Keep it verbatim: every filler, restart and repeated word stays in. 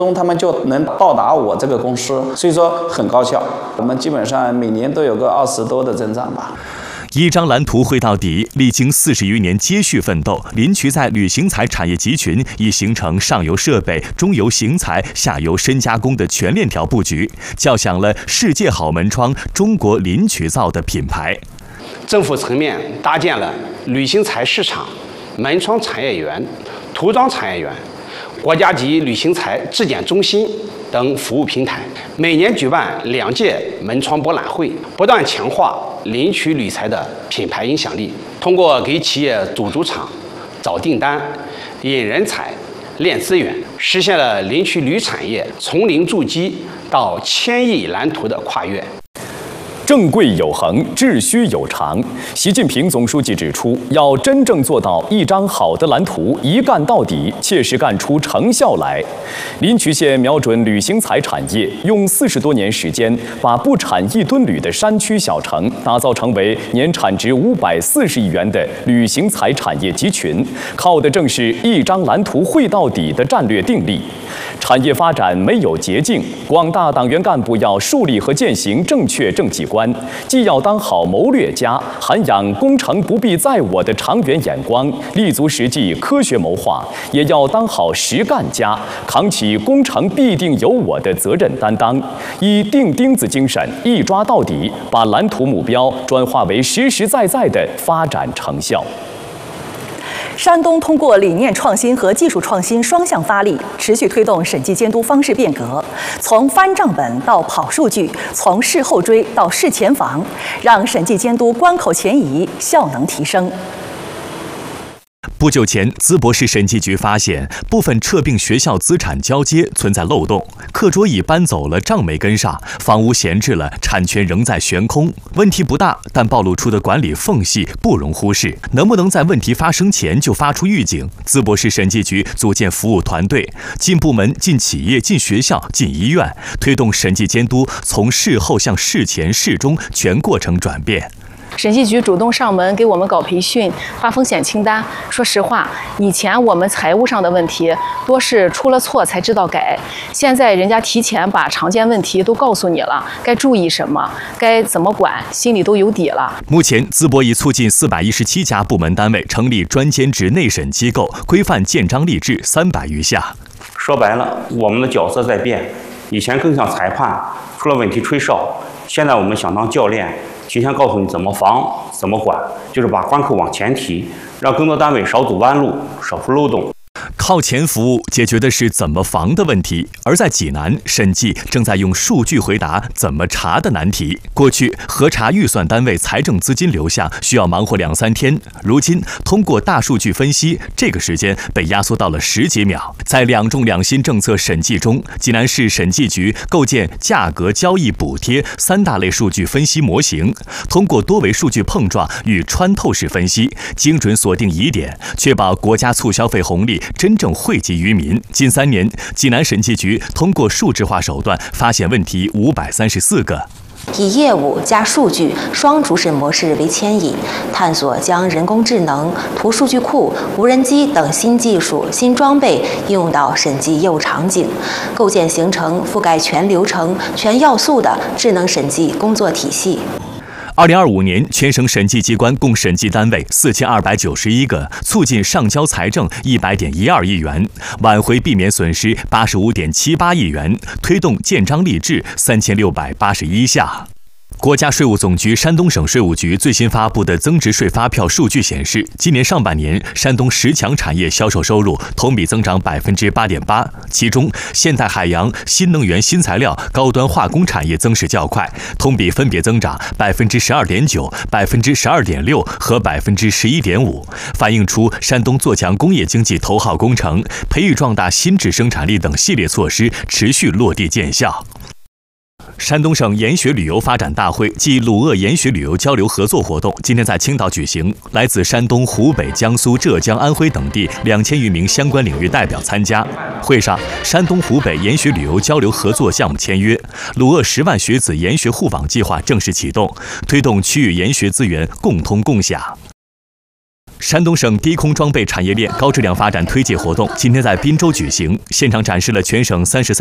他们就能到达我这个公司，所以说很高效。我们基本上每年都有个二十多的增长吧。 一张蓝图绘到底，历经四十余年接续奋斗，林渠在旅行材产业集群已形成上游设备、中游型材、下游深加工的全链条布局，叫响了世界好门窗、中国林渠造的品牌。 政府层面搭建了旅行材市场、门窗产业园、涂装产业园、国家级旅行材质检中心等服务平台，每年举办两届门窗博览会，不断强化林渠铝材的品牌影响力。通过给企业组主场、找订单、引人才、练资源，实现了林渠铝产业从零筑基到千亿蓝图的跨越。 正规有恒，秩序有常。习近平总书记指出，要真正做到一张好的蓝图一干到底，切实干出成效来。临朐县瞄准旅行材产业，用四十多年时间，把不产一吨铝的山区小城打造成为年产值五百四十亿元的旅行材产业集群，靠的正是一张蓝图绘到底的战略定力。产业发展没有捷径，广大党员干部要树立和践行正确政绩观，既要当好谋略家，涵养工程不必在我的长远眼光，立足实际科学谋划，也要当好实干家，扛起工程必定有我的责任担当，以钉钉子精神一抓到底，把蓝图目标转化为实实在在的发展成效。 山东通过理念创新和技术创新双向发力，持续推动审计监督方式变革，从翻账本到跑数据，从事后追到事前防，让审计监督关口前移，效能提升。 不久前，淄博市审计局发现部分撤并学校资产交接存在漏洞，课桌椅搬走了，账没跟上，房屋闲置了，产权仍在悬空。问题不大，但暴露出的管理缝隙不容忽视。能不能在问题发生前就发出预警？淄博市审计局组建服务团队，进部门、进企业、进学校、进医院，推动审计监督从事后向事前、事中全过程转变。 审计局主动上门给我们搞培训、发风险清单。说实话，以前我们财务上的问题多是出了错才知道改，现在人家提前把常见问题都告诉你了，该注意什么，该怎么管，心里都有底了。 目前，淄博已促进四百一十七家部门单位成立专兼职内审机构，规范建章立制三百余项。 说白了，我们的角色在变，以前更像裁判，出了问题吹哨，现在我们想当教练。提前告诉你怎么防、怎么管，就是把关口往前提，让更多单位少走弯路、少出漏洞。 靠前服务解决的是怎么防的问题，而在济南，审计正在用数据回答怎么查的难题。过去核查预算单位财政资金流向需要忙活两三天，如今通过大数据分析，这个时间被压缩到了十几秒。在两重两新政策审计中，济南市审计局构建价格、交易、补贴三大类数据分析模型，通过多维数据碰撞与穿透式分析，精准锁定疑点，确保国家促消费红利真正惠及于民。近三年，济南审计局通过数字化手段发现问题五百三十四个。 以业务加数据双主审模式为牵引，探索将人工智能、图数据库、无人机等新技术、新装备应用到审计业务场景，构建形成覆盖全流程、全要素的智能审计工作体系。 二零二五年，全省审计机关共审计单位四千二百九十一个，促进上交财政一百点一二亿元，挽回避免损失八十五点七八亿元，推动建章立制三千六百八十一项。国家税务总局山东省税务局最新发布的增值税发票数据显示，今年上半年山东十强产业销售收入同比增长百分之八点八，其中现代海洋、新能源、新材料、高端化工产业增势较快，同比分别增长百分之十二点九、百分之十二点六和百分之十一点五，反映出山东做强工业经济头号工程、培育壮大新质生产力等系列措施持续落地见效。山东省研学旅游发展大会暨鲁鄂研学旅游交流合作活动今天在青岛举行，来自山东、湖北、江苏、浙江、安徽等地两千余名相关领域代表参加。会上，山东、湖北研学旅游交流合作项目签约，鲁鄂十万学子研学互访计划正式启动，推动区域研学资源共通共享。 山东省低空装备产业链高质量发展推介活动今天在滨州举行，现场展示了全省三十三